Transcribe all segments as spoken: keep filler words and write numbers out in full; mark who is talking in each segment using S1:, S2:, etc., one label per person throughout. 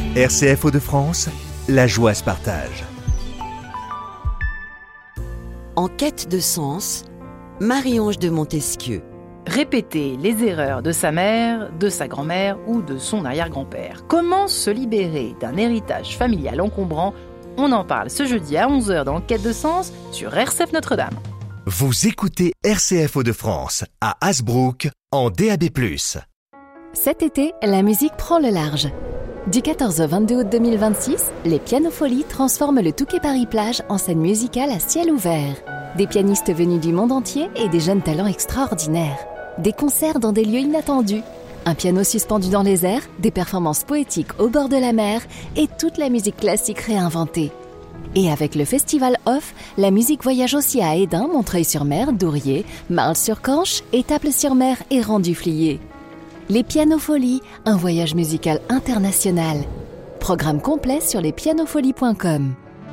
S1: R C F Hauts-de-France, la joie se partage.
S2: En quête de sens, Marie-Ange de Montesquieu.
S3: Répéter les erreurs de sa mère, de sa grand-mère ou de son arrière-grand-père. Comment se libérer d'un héritage familial encombrant? On en parle ce jeudi à onze heures dans Quête de sens sur R C F Notre-Dame.
S1: Vous écoutez R C F Hauts-de-France à Hasbrook en D A B plus.
S4: Cet été, la musique prend le large. Du quatorze au vingt-deux août deux mille vingt-six, les Pianofolies transforment le Touquet Paris-Plage en scène musicale à ciel ouvert. Des pianistes venus du monde entier et des jeunes talents extraordinaires. Des concerts dans des lieux inattendus. Un piano suspendu dans les airs, des performances poétiques au bord de la mer et toute la musique classique réinventée. Et avec le Festival Off, la musique voyage aussi à Hesdin, Montreuil-sur-Mer, Douriez, Marles-sur-Canche, Étaples-sur-Mer et Rendu-Fliers. Les Pianofolies, un voyage musical international. Programme complet sur les pianofolies point com.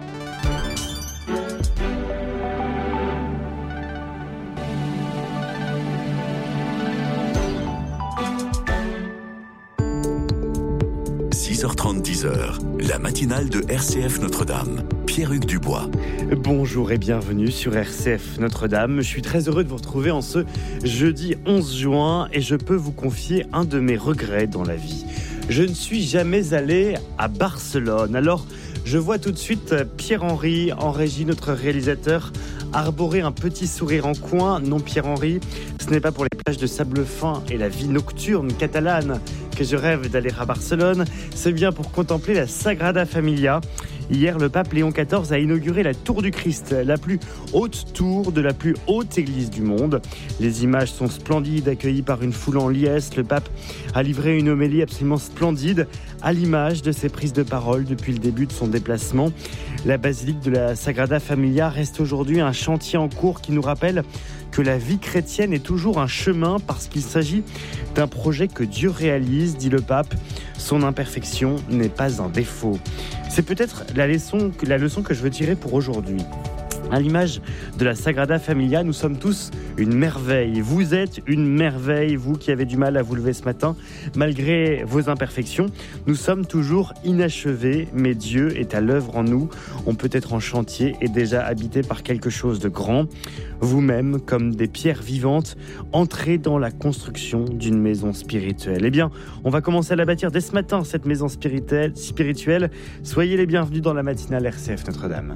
S5: six heures trente, dix heures, la matinale de R C F Notre-Dame. Pierre-Hugues Dubois.
S6: Bonjour et bienvenue sur R C F Notre-Dame. Je suis très heureux de vous retrouver en ce jeudi onze juin et je peux vous confier un de mes regrets dans la vie. Je ne suis jamais allé à Barcelone. Alors, je vois tout de suite Pierre-Henri en régie, notre réalisateur, arborer un petit sourire en coin. Non, Pierre-Henri, ce n'est pas pour les plages de sable fin et la vie nocturne catalane que je rêve d'aller à Barcelone. C'est bien pour contempler la Sagrada Familia. Hier, le pape Léon quatorze a inauguré la Tour du Christ, la plus haute tour de la plus haute église du monde. Les images sont splendides, accueillies par une foule en liesse. Le pape a livré une homélie absolument splendide, à l'image de ses prises de parole depuis le début de son déplacement. La basilique de la Sagrada Familia reste aujourd'hui un chantier en cours qui nous rappelle que la vie chrétienne est toujours un chemin parce qu'il s'agit d'un projet que Dieu réalise, dit le pape. Son imperfection n'est pas un défaut. C'est peut-être la leçon, la leçon que je veux tirer pour aujourd'hui. À l'image de la Sagrada Familia, nous sommes tous une merveille. Vous êtes une merveille, vous qui avez du mal à vous lever ce matin. Malgré vos imperfections, nous sommes toujours inachevés, mais Dieu est à l'œuvre en nous. On peut être en chantier et déjà habité par quelque chose de grand. Vous-même, comme des pierres vivantes, entrez dans la construction d'une maison spirituelle. Eh bien, on va commencer à la bâtir dès ce matin, cette maison spirituelle. spirituelle. Soyez les bienvenus dans la matinale R C F Notre-Dame.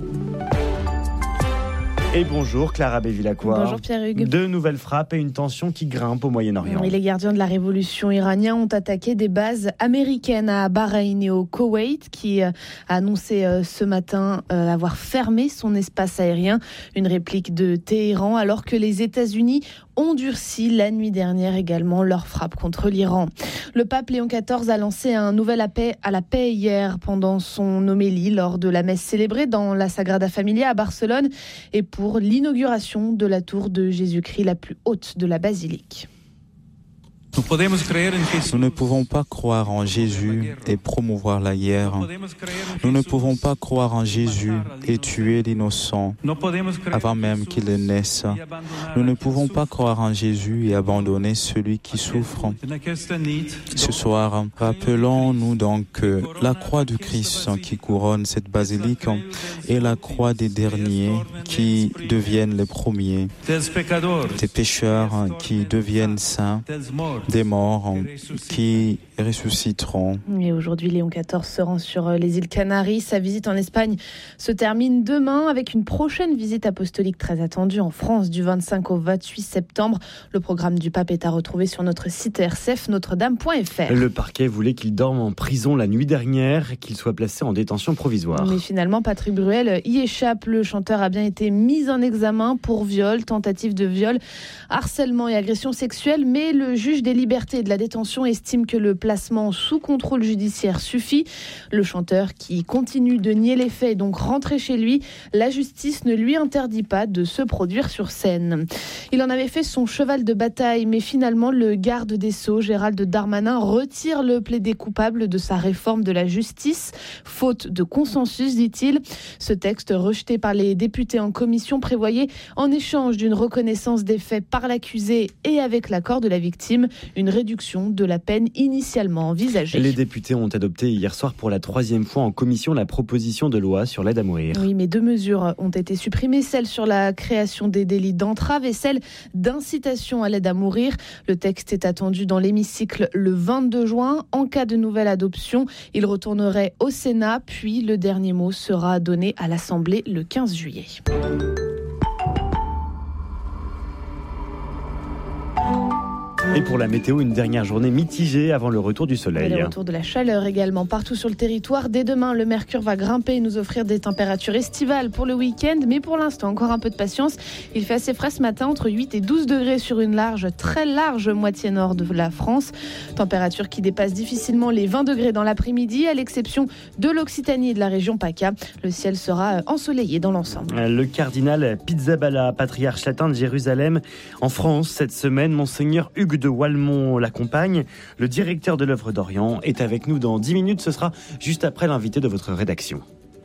S6: Et bonjour Clara Bévilacqua.
S7: Bonjour Pierre-Hugues.
S6: Deux nouvelles frappes et une tension qui grimpe au Moyen-Orient.
S7: Oui, les gardiens de la révolution iranienne ont attaqué des bases américaines à Bahreïn et au Koweït, qui a annoncé ce matin avoir fermé son espace aérien. Une réplique de Téhéran, alors que les États-Unis ont durci la nuit dernière également leur frappe contre l'Iran. Le pape Léon quatorze a lancé un nouvel appel à la paix hier pendant son homélie lors de la messe célébrée dans la Sagrada Familia à Barcelone et pour l'inauguration de la tour de Jésus-Christ la plus haute de la basilique.
S8: Nous ne pouvons pas croire en Jésus et promouvoir la guerre. Nous ne pouvons pas croire en Jésus et tuer l'innocent avant même qu'il ne naisse. Nous ne pouvons pas croire en Jésus et abandonner celui qui souffre. Ce soir, rappelons-nous donc que la croix du Christ qui couronne cette basilique est la croix des derniers qui deviennent les premiers, des pécheurs qui deviennent saints, des morts qui ressusciteront.
S7: Et aujourd'hui, Léon quatorze se rend sur les îles Canaries. Sa visite en Espagne se termine demain avec une prochaine visite apostolique très attendue en France du vingt-cinq au vingt-huit septembre. Le programme du pape est à retrouver sur notre site r c f notre dame point f r.
S6: Le parquet voulait qu'il dorme en prison la nuit dernière et qu'il soit placé en détention provisoire.
S7: Mais finalement, Patrick Bruel y échappe. Le chanteur a bien été mis en examen pour viol, tentative de viol, harcèlement et agression sexuelle, mais le juge des libertés et de la détention estime que le placement sous contrôle judiciaire suffit. Le chanteur, qui continue de nier les faits, est donc rentré chez lui. La justice ne lui interdit pas de se produire sur scène. Il en avait fait son cheval de bataille, mais finalement, le garde des Sceaux, Gérald Darmanin, retire le plaidé coupable de sa réforme de la justice, faute de consensus, dit-il. Ce texte, rejeté par les députés en commission, prévoyait, en échange d'une reconnaissance des faits par l'accusé et avec l'accord de la victime, une réduction de la peine initialement envisagée.
S6: Les députés ont adopté hier soir pour la troisième fois en commission la proposition de loi sur l'aide à mourir.
S7: Oui, mais deux mesures ont été supprimées, celle sur la création des délits d'entrave et celle d'incitation à l'aide à mourir. Le texte est attendu dans l'hémicycle le vingt-deux juin. En cas de nouvelle adoption, il retournerait au Sénat, puis le dernier mot sera donné à l'Assemblée le quinze juillet.
S6: Et pour la météo, une dernière journée mitigée avant le retour du soleil.
S7: Et le retour de la chaleur également partout sur le territoire. Dès demain, le mercure va grimper et nous offrir des températures estivales pour le week-end. Mais pour l'instant, encore un peu de patience. Il fait assez frais ce matin, entre huit et douze degrés sur une large, très large moitié nord de la France. Température qui dépasse difficilement les vingt degrés dans l'après-midi, à l'exception de l'Occitanie et de la région PACA. Le ciel sera ensoleillé dans l'ensemble.
S6: Le cardinal Pizzaballa, patriarche latin de Jérusalem, en France cette semaine, Monseigneur Hugues de Walmont l'accompagne. Le directeur de l'œuvre d'Orient est avec nous dans dix minutes. Ce sera juste après l'invité de votre rédaction.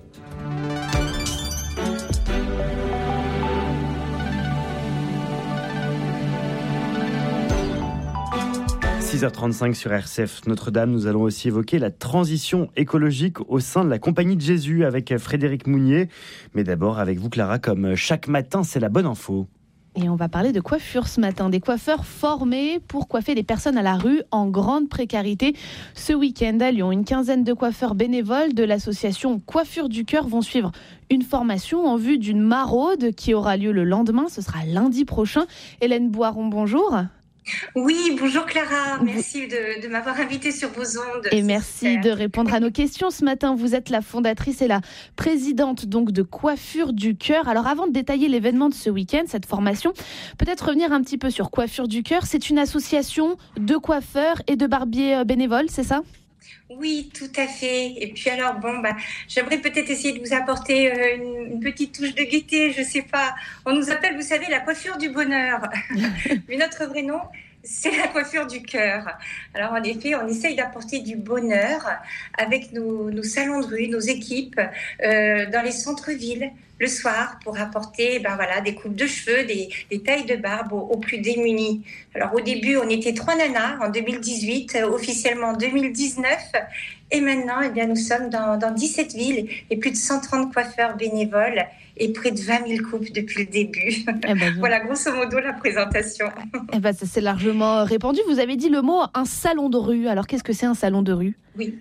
S6: six heures trente-cinq sur R C F Notre-Dame. Nous allons aussi évoquer la transition écologique au sein de la Compagnie de Jésus avec Frédéric Mounier. Mais d'abord avec vous, Clara, comme chaque matin, c'est la bonne info.
S7: Et on va parler de coiffure ce matin, des coiffeurs formés pour coiffer les personnes à la rue en grande précarité. Ce week-end à Lyon, une quinzaine de coiffeurs bénévoles de l'association Coiffure du Cœur vont suivre une formation en vue d'une maraude qui aura lieu le lendemain. Ce sera lundi prochain. Hélène Boiron, bonjour.
S9: Oui, bonjour Clara, merci de, de m'avoir invitée sur vos ondes.
S7: Et merci de répondre à nos questions ce matin. Vous êtes la fondatrice et la présidente donc de Coiffure du Cœur. Alors avant de détailler l'événement de ce week-end, cette formation, peut-être revenir un petit peu sur Coiffure du Cœur. C'est une association de coiffeurs et de barbiers bénévoles, c'est ça ?
S9: Oui, tout à fait. Et puis alors, bon, bah, j'aimerais peut-être essayer de vous apporter euh, une, une petite touche de gaieté, je sais pas. On nous appelle, vous savez, la coiffure du bonheur. Mais notre vrai nom, c'est la coiffure du cœur. Alors en effet, on essaye d'apporter du bonheur avec nos, nos salons de rue, nos équipes, euh, dans les centres-villes, le soir, pour apporter ben voilà, des coupes de cheveux, des, des tailles de barbe aux, aux plus démunis. Alors au début, on était trois nanas en deux mille dix-huit, euh, officiellement en deux mille dix-neuf. Et maintenant, eh bien, nous sommes dans, dans dix-sept villes et plus de cent trente coiffeurs bénévoles et près de vingt mille coupes depuis le début. Eh ben, voilà, grosso modo, la présentation.
S7: Eh ben, ça, c'est largement répandu. Vous avez dit le mot « un salon de rue ». Alors, qu'est-ce que c'est un salon de rue ?
S9: Oui.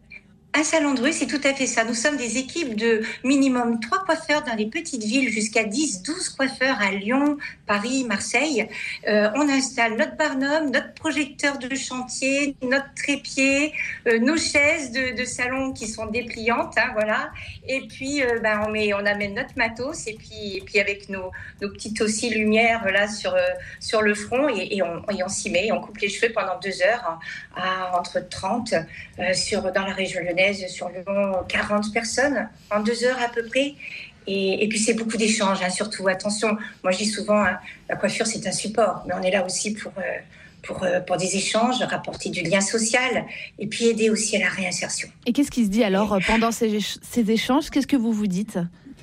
S9: Un salon de rue, c'est tout à fait ça. Nous sommes des équipes de minimum trois coiffeurs dans les petites villes, jusqu'à dix, douze coiffeurs à Lyon, Paris, Marseille. Euh, on installe notre barnum, notre projecteur de chantier, notre trépied, euh, nos chaises de, de salon qui sont dépliantes, hein, voilà. Et puis, euh, ben, on, met, on amène notre matos et puis, et puis avec nos, nos petites aussi lumières là sur, euh, sur le front et, et, on, et on s'y met. On coupe les cheveux pendant deux heures à, entre trente euh, sur, dans la région lyonnaise. Sur Lyon, quarante personnes en deux heures à peu près. Et, et puis c'est beaucoup d'échanges, hein, surtout. Attention, moi je dis souvent, hein, la coiffure c'est un support, mais on est là aussi pour, euh, pour, euh, pour des échanges, rapporter du lien social et puis aider aussi à la réinsertion.
S7: Et qu'est-ce qui se dit alors pendant ces, ces échanges ? Qu'est-ce que vous vous dites ?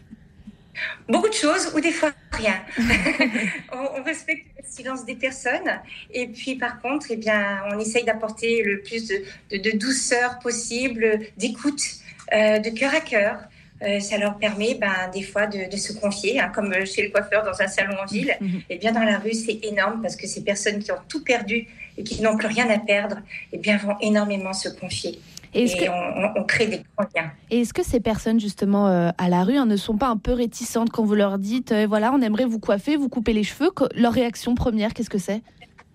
S9: Beaucoup de choses, ou des fois rien. on, on respecte le silence des personnes. Et puis, par contre, eh bien, on essaye d'apporter le plus de, de, de douceur possible, d'écoute, euh, de cœur à cœur. Euh, ça leur permet, ben, des fois, de, de se confier, hein, comme chez le coiffeur dans un salon en ville. Mm-hmm. Et bien, dans la rue, c'est énorme parce que ces personnes qui ont tout perdu et qui n'ont plus rien à perdre, eh bien, vont énormément se confier. Et, et que... on, on crée des grands liens.
S7: Et est-ce que ces personnes, justement, euh, à la rue, hein, ne sont pas un peu réticentes quand vous leur dites euh, voilà, on aimerait vous coiffer, vous couper les cheveux ? Leur réaction première, qu'est-ce que c'est ?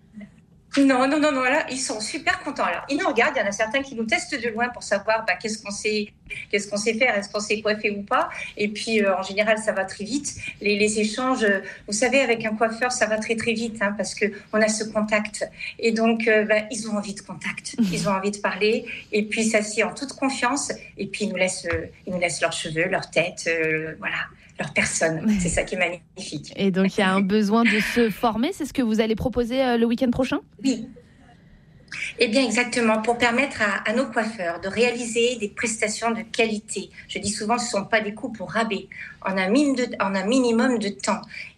S9: Non, non, non, non, là, ils sont super contents. Alors, ils nous regardent, il y en a certains qui nous testent de loin pour savoir bah, qu'est-ce qu'on sait, qu'est-ce qu'on sait faire, est-ce qu'on sait coiffer ou pas. Et puis, euh, en général, ça va très vite. Les, les échanges, euh, vous savez, avec un coiffeur, ça va très, très vite hein, parce qu'on a ce contact. Et donc, euh, bah, ils ont envie de contact, ils ont envie de parler. Et puis, ça s'y en toute confiance. Et puis, ils nous laissent, euh, ils nous laissent leurs cheveux, leur tête, euh, voilà. Leur personne, c'est ça qui est magnifique.
S7: Et donc il y a un besoin de se former, c'est ce que vous allez proposer euh, le week-end prochain ?
S9: Oui. Eh bien exactement, pour permettre à, à nos coiffeurs de réaliser des prestations de qualité. Je dis souvent, ce ne sont pas des coûts pour rabais, en un, de, en un minimum de temps.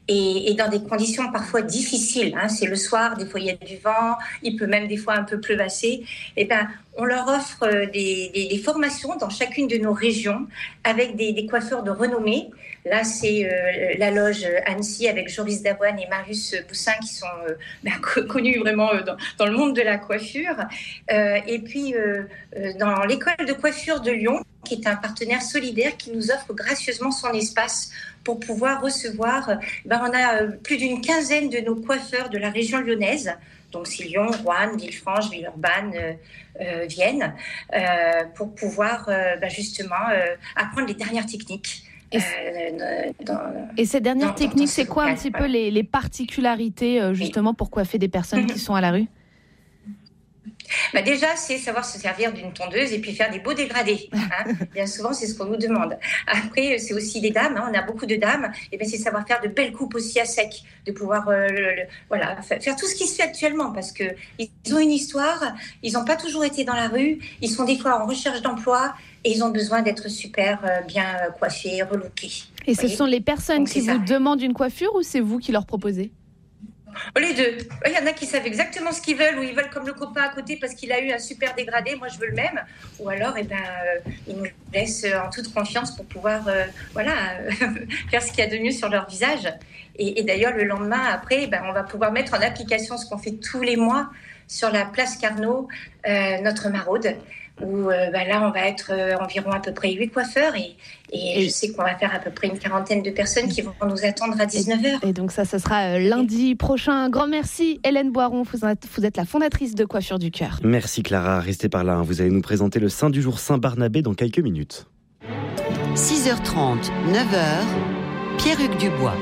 S9: et, et dans des conditions parfois difficiles. Hein. C'est le soir, des fois il y a du vent, il peut même des fois un peu pleuvasser. Et ben, on leur offre des, des, des formations dans chacune de nos régions avec des, des coiffeurs de renommée. Là, c'est euh, la loge Annecy avec Joris Davoine et Marius Boussin qui sont euh, ben, connus vraiment euh, dans, dans le monde de la coiffure. Euh, et puis, euh, euh, dans l'école de coiffure de Lyon, qui est un partenaire solidaire qui nous offre gracieusement son espace pour pouvoir recevoir. Ben, on a euh, plus d'une quinzaine de nos coiffeurs de la région lyonnaise. Donc, c'est Lyon, Roanne, Villefranche, Villeurbanne, euh, euh, Vienne, euh, pour pouvoir euh, ben, justement euh, apprendre les dernières techniques.
S7: Et, euh, dans, et ces dernières dans, techniques, dans c'est quoi local, un petit voilà. peu les, les particularités euh, justement oui. pour coiffer des personnes qui sont à la rue?
S9: Bah déjà, c'est savoir se servir d'une tondeuse et puis faire des beaux dégradés. Hein. Bien souvent, c'est ce qu'on nous demande. Après, c'est aussi des dames. Hein. On a beaucoup de dames. Et bien, c'est savoir faire de belles coupes aussi à sec, de pouvoir, euh, le, le, voilà, faire tout ce qui se fait actuellement, parce que ils ont une histoire. Ils n'ont pas toujours été dans la rue. Ils sont des fois en recherche d'emploi et ils ont besoin d'être super euh, bien coiffés, relookés.
S7: Et ce sont les personnes Donc, qui vous ça. demandent une coiffure ou c'est vous qui leur proposez?
S9: Les deux. Il y en a qui savent exactement ce qu'ils veulent, ou ils veulent comme le copain à côté parce qu'il a eu un super dégradé, moi je veux le même. Ou alors, eh ben, euh, ils nous laissent en toute confiance pour pouvoir euh, voilà, euh, faire ce qu'il y a de mieux sur leur visage. Et, et d'ailleurs, le lendemain, après, ben, on va pouvoir mettre en application ce qu'on fait tous les mois sur la place Carnot, euh, notre maraude, où euh, ben là, on va être euh, environ à peu près huit coiffeurs et, et, et je sais qu'on va faire à peu près une quarantaine de personnes qui vont nous attendre à dix-neuf heures.
S7: Et donc ça, ça sera euh, lundi prochain. Un grand merci, Hélène Boiron. Vous êtes, vous êtes la fondatrice de Coiffure du Cœur.
S6: Merci Clara. Restez par là. Vous allez nous présenter le Saint du jour Saint-Barnabé dans quelques minutes.
S2: six heures trente, neuf heures, Pierre-Hugues Dubois.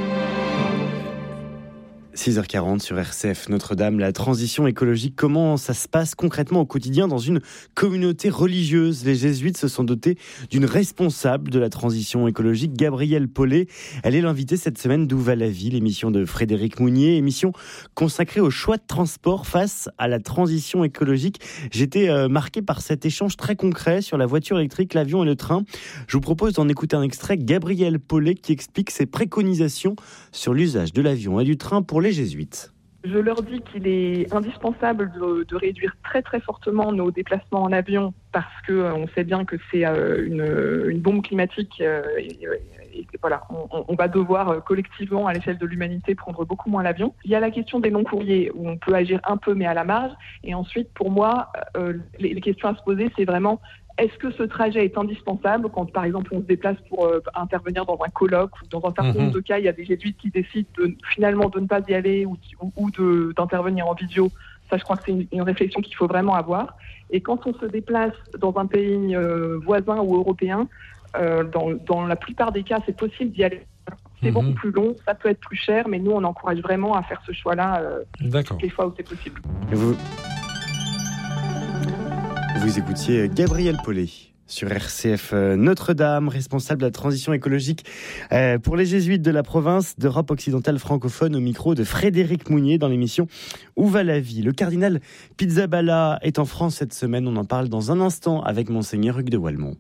S6: six heures quarante sur R C F Notre-Dame, la transition écologique, comment ça se passe concrètement au quotidien dans une communauté religieuse? Les jésuites se sont dotés d'une responsable de la transition écologique, Gabrielle Paulet. Elle est l'invitée cette semaine d'Où va la vie, l'émission de Frédéric Mounier, émission consacrée au choix de transport face à la transition écologique. J'étais euh, marqué par cet échange très concret sur la voiture électrique, l'avion et le train. Je vous propose d'en écouter un extrait, Gabrielle Paulet qui explique ses préconisations sur l'usage de l'avion et du train pour les jésuites.
S10: Je leur dis qu'il est indispensable de, de réduire très très fortement nos déplacements en avion parce que euh, on sait bien que c'est euh, une, une bombe climatique euh, et, et, et voilà, on, on va devoir euh, collectivement à l'échelle de l'humanité prendre beaucoup moins l'avion. Il y a la question des longs courriers où on peut agir un peu mais à la marge, et ensuite pour moi euh, les, les questions à se poser c'est vraiment: est-ce que ce trajet est indispensable quand, par exemple, on se déplace pour euh, intervenir dans un colloque ou dans un certain nombre mmh. de cas, il y a des jésuites qui décident de, finalement de ne pas y aller ou, ou, ou de, d'intervenir en vidéo. Ça, je crois que c'est une, une réflexion qu'il faut vraiment avoir. Et quand on se déplace dans un pays euh, voisin ou européen, euh, dans, dans la plupart des cas, c'est possible d'y aller. C'est mmh. beaucoup plus long, ça peut être plus cher, mais nous, on encourage vraiment à faire ce choix-là euh, toutes les fois où c'est possible.
S6: Et vous... Vous écoutiez Gabrielle Paulet sur R C F Notre-Dame, responsable de la transition écologique pour les jésuites de la province d'Europe occidentale francophone, au micro de Frédéric Mounier dans l'émission Où va la vie? Le cardinal Pizzaballa est en France cette semaine, on en parle dans un instant avec Monseigneur Hugues de Walmont.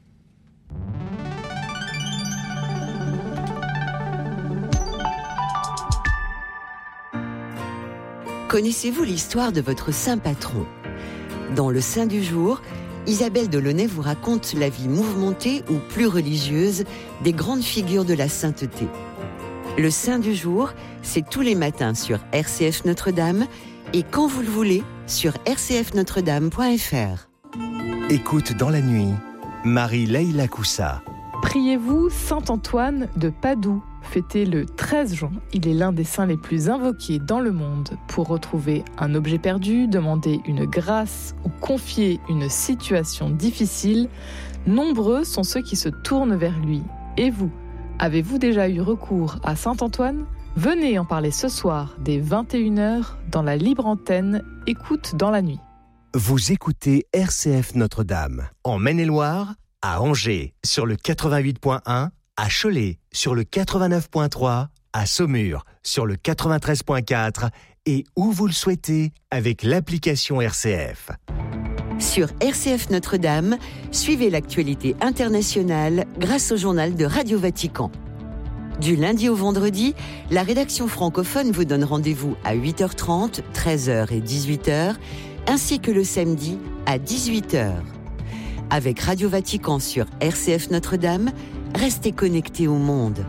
S2: Connaissez-vous l'histoire de votre saint patron? Dans le Saint du jour, Isabelle Delaunay vous raconte la vie mouvementée ou plus religieuse des grandes figures de la sainteté. Le Saint du jour, c'est tous les matins sur R C F Notre-Dame et quand vous le voulez sur r c f notre dame point f r.
S1: Écoute dans la nuit, Marie-Leïla Coussa.
S11: Priez-vous Saint Antoine de Padoue, fêté le treize juin. Il est l'un des saints les plus invoqués dans le monde pour retrouver un objet perdu, demander une grâce ou confier une situation difficile. Nombreux sont ceux qui se tournent vers lui. Et vous, avez-vous déjà eu recours à Saint Antoine? Venez en parler ce soir dès vingt et une heures dans la libre antenne Écoute dans la nuit.
S1: Vous écoutez R C F Notre-Dame en Maine-et-Loire, à Angers sur le quatre-vingt-huit point un, à Cholet sur le quatre-vingt-neuf point trois, à Saumur sur le quatre-vingt-treize point quatre et où vous le souhaitez avec l'application R C F.
S2: Sur R C F Notre-Dame, suivez l'actualité internationale grâce au journal de Radio Vatican. Du lundi au vendredi, la rédaction francophone vous donne rendez-vous à huit heures trente, treize heures et dix-huit heures, ainsi que le samedi à dix-huit heures. Avec Radio Vatican sur R C F Notre-Dame, restez connectés au monde.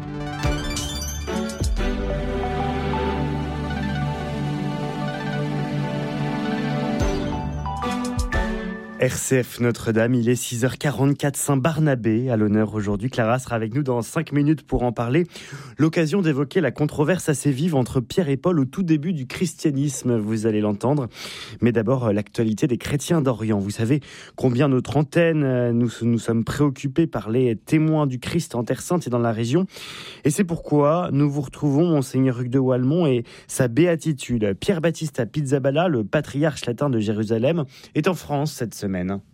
S6: R C F Notre-Dame, il est six heures quarante-quatre, Saint-Barnabé à l'honneur aujourd'hui. Clara sera avec nous dans cinq minutes pour en parler. L'occasion d'évoquer la controverse assez vive entre Pierre et Paul au tout début du christianisme, vous allez l'entendre. Mais d'abord, l'actualité des chrétiens d'Orient. Vous savez combien notre antenne, nous, nous sommes préoccupés par les témoins du Christ en Terre Sainte et dans la région. Et c'est pourquoi nous vous retrouvons, Monseigneur Hugues de Walmont et sa béatitude. Pierre Battista Pizzaballa, le patriarche latin de Jérusalem, est en France cette semaine.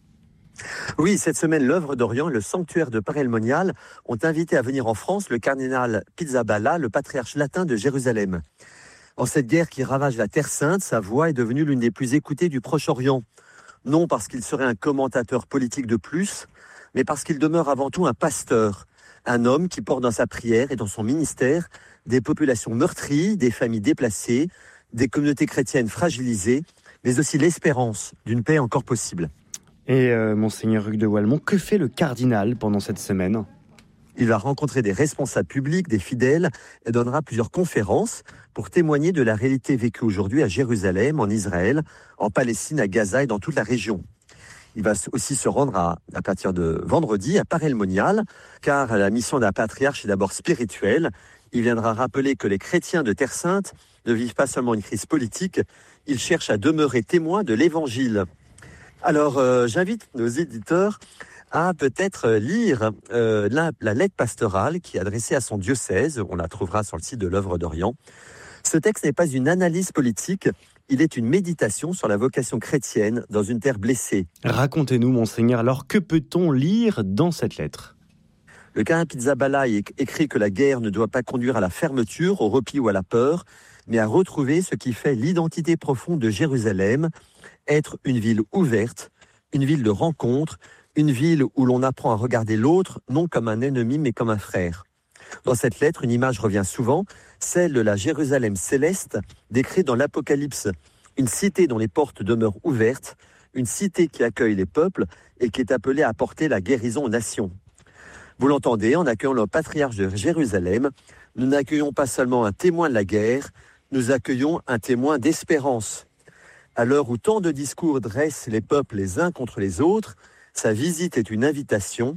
S12: Oui, cette semaine, l'œuvre d'Orient et le sanctuaire de Paray-le-Monial ont invité à venir en France le cardinal Pizzaballa, le patriarche latin de Jérusalem. En cette guerre qui ravage la Terre Sainte, sa voix est devenue l'une des plus écoutées du Proche-Orient. Non parce qu'il serait un commentateur politique de plus, mais parce qu'il demeure avant tout un pasteur, un homme qui porte dans sa prière et dans son ministère des populations meurtries, des familles déplacées, des communautés chrétiennes fragilisées, mais aussi l'espérance d'une paix encore possible.
S6: Et euh, Monseigneur Hugues de Walmont, que fait le cardinal pendant cette semaine ?
S12: Il va rencontrer des responsables publics, des fidèles, et donnera plusieurs conférences pour témoigner de la réalité vécue aujourd'hui à Jérusalem, en Israël, en Palestine, à Gaza et dans toute la région. Il va aussi se rendre à, à partir de vendredi à Paray-le-Monial, car la mission d'un patriarche est d'abord spirituelle. Il viendra rappeler que les chrétiens de Terre Sainte ne vivent pas seulement une crise politique, ils cherchent à demeurer témoins de l'Évangile. Alors, euh, j'invite nos éditeurs à peut-être lire euh, la, la lettre pastorale qui est adressée à son diocèse. On la trouvera sur le site de l'œuvre d'Orient. Ce texte n'est pas une analyse politique, il est une méditation sur la vocation chrétienne dans une terre blessée.
S6: Racontez-nous, Monseigneur, alors que peut-on lire dans cette lettre ?
S12: Le cardinal Pizzaballa écrit que la guerre ne doit pas conduire à la fermeture, au repli ou à la peur, mais à retrouver ce qui fait l'identité profonde de Jérusalem, être une ville ouverte, une ville de rencontre, une ville où l'on apprend à regarder l'autre, non comme un ennemi, mais comme un frère. Dans cette lettre, une image revient souvent, celle de la Jérusalem céleste, décrite dans l'Apocalypse. Une cité dont les portes demeurent ouvertes, une cité qui accueille les peuples et qui est appelée à apporter la guérison aux nations. Vous l'entendez, en accueillant le patriarche de Jérusalem, nous n'accueillons pas seulement un témoin de la guerre, nous accueillons un témoin d'espérance. À l'heure où tant de discours dressent les peuples les uns contre les autres, sa visite est une invitation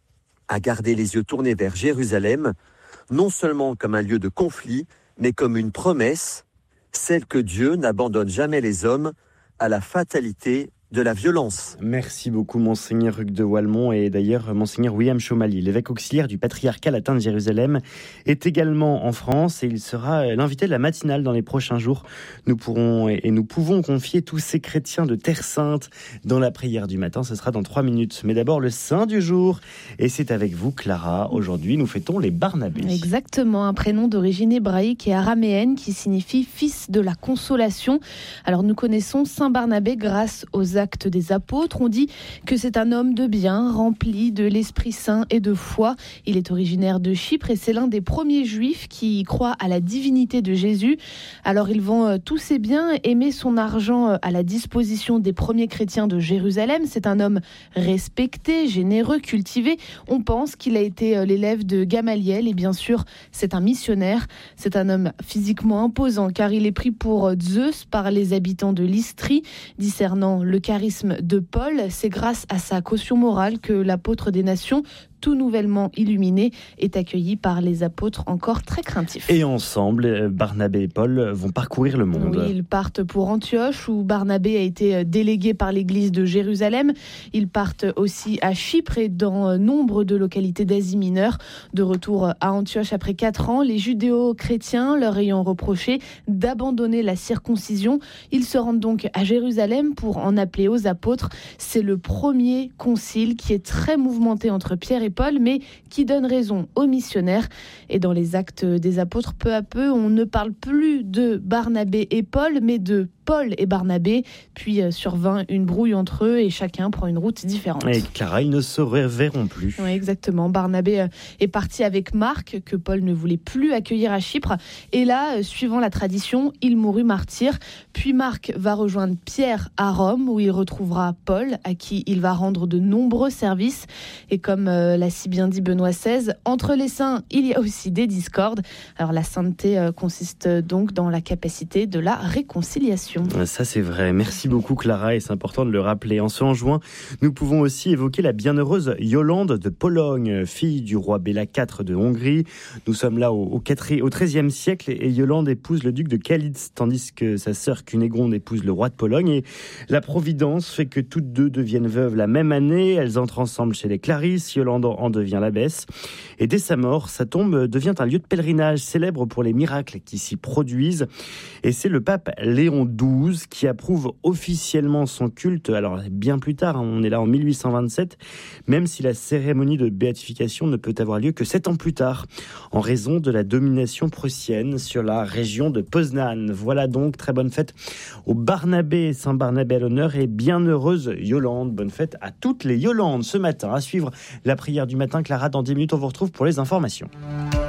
S12: à garder les yeux tournés vers Jérusalem, non seulement comme un lieu de conflit, mais comme une promesse, celle que Dieu n'abandonne jamais les hommes à la fatalité de la violence.
S6: Merci beaucoup, Monseigneur Hugues de Walmont. Et d'ailleurs, Monseigneur William Chomali, l'évêque auxiliaire du patriarcat latin de Jérusalem, est également en France et il sera l'invité de la matinale dans les prochains jours. Nous pourrons et nous pouvons confier tous ces chrétiens de Terre Sainte dans la prière du matin. Ce sera dans trois minutes. Mais d'abord, le saint du jour. Et c'est avec vous, Clara. Aujourd'hui, nous fêtons les Barnabés.
S7: Exactement, un prénom d'origine hébraïque et araméenne qui signifie fils de la consolation. Alors, nous connaissons Saint Barnabé grâce aux actes des apôtres. On dit que c'est un homme de bien, rempli de l'Esprit Saint et de foi. Il est originaire de Chypre et c'est l'un des premiers juifs qui croient à la divinité de Jésus. Alors il vend tous ses biens et met son argent à la disposition des premiers chrétiens de Jérusalem. C'est un homme respecté, généreux, cultivé. On pense qu'il a été l'élève de Gamaliel et bien sûr c'est un missionnaire. C'est un homme physiquement imposant car il est pris pour Zeus par les habitants de l'Istrie, discernant le charisme de Paul. C'est grâce à sa caution morale que l'apôtre des nations, tout nouvellement illuminé, est accueilli par les apôtres encore très craintifs.
S6: Et ensemble, Barnabé et Paul vont parcourir le monde.
S7: Oui, ils partent pour Antioche, où Barnabé a été délégué par l'église de Jérusalem. Ils partent aussi à Chypre et dans nombre de localités d'Asie mineure. De retour à Antioche après quatre ans, les judéo-chrétiens leur ayant reproché d'abandonner la circoncision. Ils se rendent donc à Jérusalem pour en appeler aux apôtres. C'est le premier concile qui est très mouvementé entre Pierre et et Paul, mais qui donne raison aux missionnaires. Et dans les Actes des Apôtres, peu à peu, on ne parle plus de Barnabé et Paul, mais de Paul et Barnabé, puis euh, survint une brouille entre eux et chacun prend une route différente.
S6: Et Clara, ils ne se reverront plus.
S7: Oui, exactement. Barnabé euh, est parti avec Marc, que Paul ne voulait plus accueillir à Chypre. Et là, euh, suivant la tradition, il mourut martyr. Puis Marc va rejoindre Pierre à Rome, où il retrouvera Paul, à qui il va rendre de nombreux services. Et comme euh, l'a si bien dit Benoît seize, entre les saints, il y a aussi des discordes. Alors la sainteté euh, consiste donc dans la capacité de la réconciliation.
S6: Ça c'est vrai, merci beaucoup Clara et c'est important de le rappeler. En ce onze juin, nous pouvons aussi évoquer la bienheureuse Yolande de Pologne, fille du roi Béla quatre de Hongrie. Nous sommes là au, au treizième siècle et Yolande épouse le duc de Kalisz, tandis que sa sœur Cunégonde épouse le roi de Pologne. Et la providence fait que toutes deux deviennent veuves la même année, elles entrent ensemble chez les Clarisses, Yolande en devient l'abbesse. Et dès sa mort, sa tombe devient un lieu de pèlerinage célèbre pour les miracles qui s'y produisent. Et c'est le pape Léon douze qui approuve officiellement son culte, alors bien plus tard, on est là en mille huit cent vingt-sept, même si la cérémonie de béatification ne peut avoir lieu que sept ans plus tard, en raison de la domination prussienne sur la région de Poznan. Voilà donc, très bonne fête au Barnabé, Saint Barnabé à l'honneur et bienheureuse Yolande. Bonne fête à toutes les Yolandes ce matin. À suivre la prière du matin, Clara, dans dix minutes, on vous retrouve pour les informations.